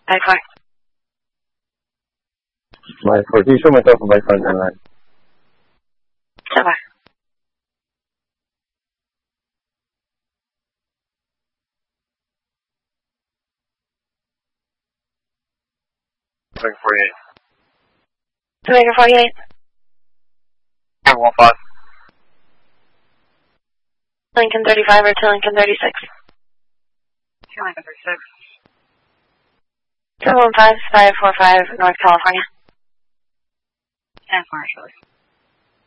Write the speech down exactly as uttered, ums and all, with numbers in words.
five four. My four, can you show myself on my front end line? So far. Lincoln forty-eight. Lincoln forty-eight. Lincoln one five. Lincoln thirty-five or to Lincoln thirty-six. To Lincoln thirty-six. two one five, five four five, North California. ten four, Shirley.